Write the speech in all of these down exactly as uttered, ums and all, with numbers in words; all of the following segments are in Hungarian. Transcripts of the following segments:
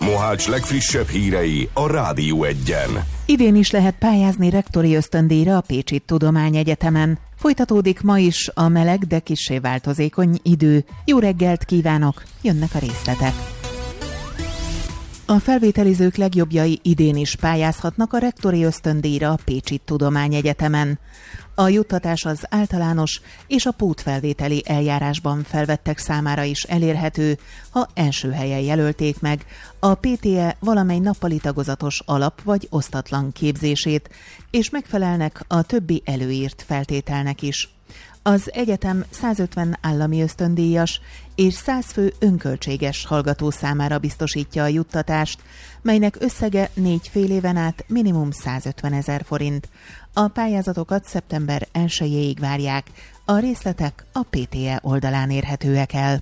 Mohács legfrissebb hírei a Rádió Egyen. Idén is lehet pályázni rektori ösztöndíjra a Pécsi Tudományegyetemen. Folytatódik ma is a meleg, de kissé változékony idő. Jó reggelt kívánok, jönnek a részletek. A felvételizők legjobbjai idén is pályázhatnak a rektori ösztöndíjra a Pécsi Tudományegyetemen. A juttatás az általános és a pótfelvételi eljárásban felvettek számára is elérhető, ha első helyen jelölték meg a pé té e valamely nappali tagozatos alap vagy osztatlan képzését, és megfelelnek a többi előírt feltételnek is. Az egyetem százötven állami ösztöndíjas és száz fő önköltséges hallgató számára biztosítja a juttatást, melynek összege négy fél éven át minimum százötven ezer forint. A pályázatokat szeptember elsejéig várják, a részletek a pé té e oldalán érhetőek el.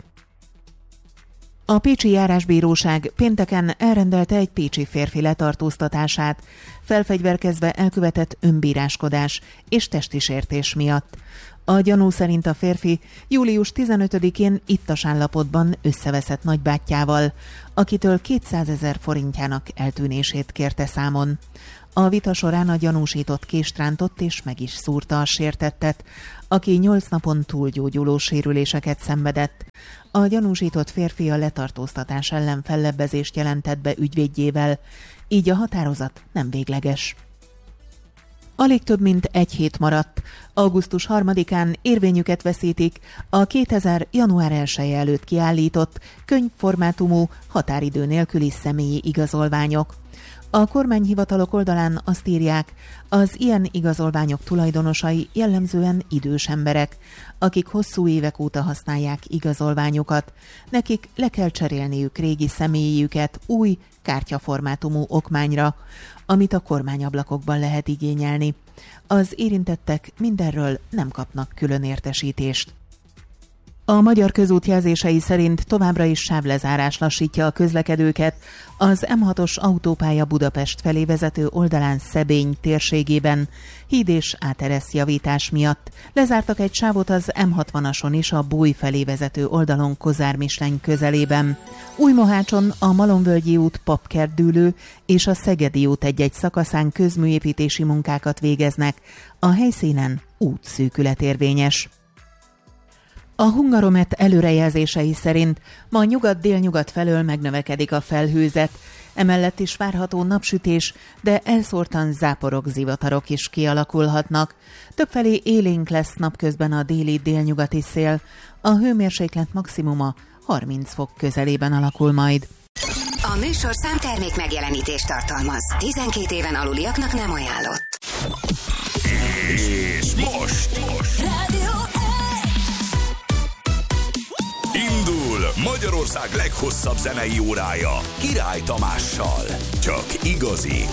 A pécsi járásbíróság pénteken elrendelte egy pécsi férfi letartóztatását, felfegyverkezve elkövetett önbíráskodás és testi sértés miatt. A gyanú szerint a férfi július tizenötödikén ittas állapotban összeveszett nagybátyjával, akitől kétszázezer forintjának eltűnését kérte számon. A vita során a gyanúsított kést rántott és meg is szúrta a sértettet, aki nyolc napon túlgyógyuló sérüléseket szenvedett. A gyanúsított férfi a letartóztatás ellen fellebbezést jelentett be ügyvédjével, így a határozat nem végleges. Alig több mint egy hét maradt. augusztus harmadikán érvényüket veszítik a kétezer. január elseje előtt kiállított könyvformátumú, határidő nélküli személyi igazolványok. A kormányhivatalok oldalán azt írják, az ilyen igazolványok tulajdonosai jellemzően idős emberek, akik hosszú évek óta használják igazolványukat. Nekik le kell cserélniük régi személyüket új, kártyaformátumú okmányra, amit a kormányablakokban lehet igényelni. Az érintettek mindenről nem kapnak külön értesítést. A Magyar Közút jelzései szerint továbbra is sávlezárás lassítja a közlekedőket az em hatos autópálya Budapest felé vezető oldalán Szebény térségében híd és áteresz javítás miatt. Lezártak egy sávot az em hatvanason is a Bój felé vezető oldalon Kozár-Misleny közelében. Újmohácson a Malomvölgyi út Papkertdűlő és a Szegedi út egy-egy szakaszán közműépítési munkákat végeznek, a helyszínen útszűkület érvényes. A Hungaromet előrejelzései szerint ma nyugat-délnyugat felől megnövekedik a felhőzet, emellett is várható napsütés, de elszórtan záporok, zivatarok is kialakulhatnak. Többfelé élénk lesz napközben a déli-délnyugati szél, a hőmérséklet maximuma harminc fok közelében alakul majd. A műsorszám termék megjelenítést tartalmaz. tizenkét éven aluliaknak nem ajánlott. És most! most. Rádió Indul Magyarország leghosszabb zenei órája Király Tamással. Csak igazi,